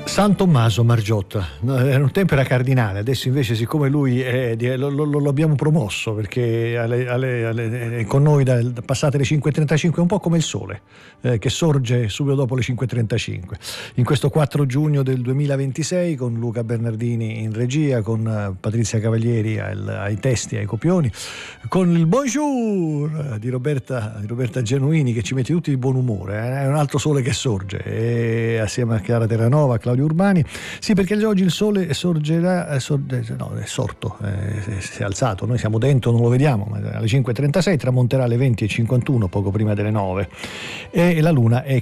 San Tommaso Margiotta, no, un tempo era cardinale, adesso invece siccome lui lo abbiamo promosso perché è con noi passate le 5.35, un po' come il sole che sorge subito dopo le 5.35. In questo 4 giugno del 2026 con Luca Bernardini in regia, con Patrizia Cavalieri ai testi, ai copioni, con il bonjour di Roberta Genuini che ci mette tutti di buon umore, è un altro sole che sorge, e assieme a Chiara Terranova, Claudio Urbani. Sì, perché oggi il sole sorgerà, è sorto, si è alzato, noi siamo dentro, non lo vediamo, ma alle 5.36 tramonterà alle 20.51, poco prima delle 9, e la luna è